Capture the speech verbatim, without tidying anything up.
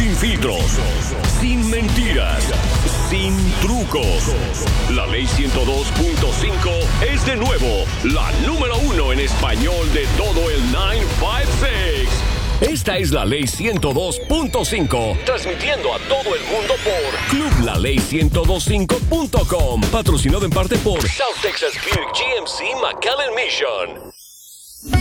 Sin filtros, sin mentiras, sin trucos. La Ley ciento dos punto cinco es de nuevo la número uno en español de todo el nueve cinco seis. Esta es la Ley ciento dos punto cinco, transmitiendo a todo el mundo por club la ley ciento veinticinco punto com, patrocinado en parte por South Texas Buick G M C McAllen Mission.